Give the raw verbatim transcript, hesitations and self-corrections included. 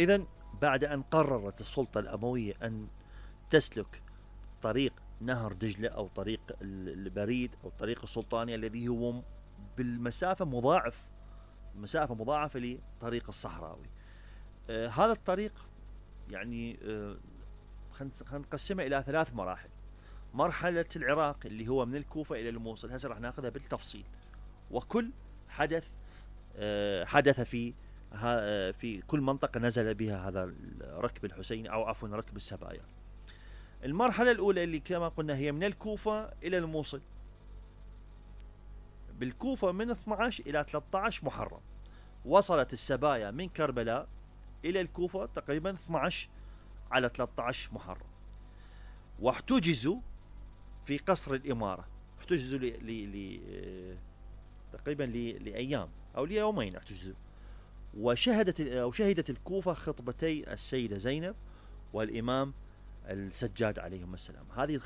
إذن بعد أن قررت السلطة الأموية أن تسلك طريق نهر دجلة أو طريق البريد أو الطريق السلطاني الذي هو بالمسافة مضاعف مسافة مضاعفة لطريق الصحراوي. آه هذا الطريق يعني آه خلينا نقسمه إلى ثلاث مراحل. مرحلة العراق اللي هو من الكوفة إلى الموصل، هسه راح ناخذها بالتفصيل، وكل حدث آه حدث في في كل منطقة نزل بها هذا الركب الحسيني أو عفوا ركب السبايا. المرحلة الأولى اللي كما قلنا هي من الكوفة إلى الموصل. بالكوفة من اثني عشر إلى ثلاثة عشر محرم. وصلت السبايا من كربلاء إلى الكوفة تقريبا اثني عشر على ثلاثة عشر محرم، واحتجزوا في قصر الإمارة. احتجزوا ل... ل... ل... تقريبا ل... لأيام أو ليومين احتجزوا. وشهدت أو شهدت الكوفة خطبتي السيدة زينب والإمام السجاد عليهم السلام. هذه